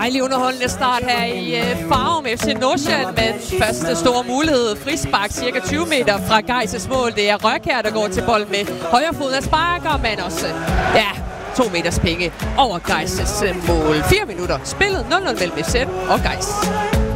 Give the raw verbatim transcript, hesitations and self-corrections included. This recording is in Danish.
Dejlig underholdende start her i uh, Farum F C Nordsjælland med første store mulighed. Frispark cirka tyve meter fra Gejses mål. Det er Rørkjær, der går til bold med højre fod af sparker, men også ja, to meters penge over Gejses mål. Fire minutter spillet, nul nul mellem F C og Gejs.